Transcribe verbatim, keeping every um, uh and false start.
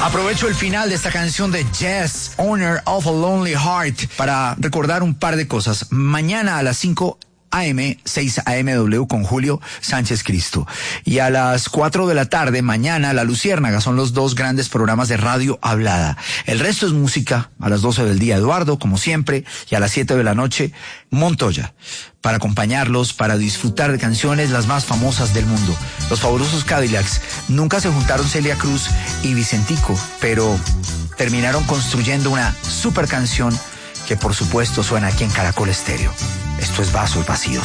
Aprovecho el final de esta canción de Jess, Owner of a Lonely Heart, para recordar un par de cosas. Mañana a las cinco A M, seis A M W con Julio Sánchez Cristo. Y a las cuatro de la tarde, mañana, La Luciérnaga. Son los dos grandes programas de radio hablada. El resto es música. A las doce del día, Eduardo, como siempre. Y a las siete de la noche, Montoya. Para acompañarlos, para disfrutar de canciones las más famosas del mundo. Los fabulosos Cadillacs. Nunca se juntaron Celia Cruz y Vicentico, pero terminaron construyendo una super canción que por supuesto suena aquí en Caracol Estéreo. Esto es Vasos Vacíos.